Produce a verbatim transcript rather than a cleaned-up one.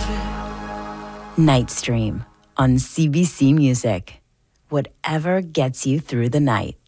Night Stream on C B C Music. Whatever gets you through the night.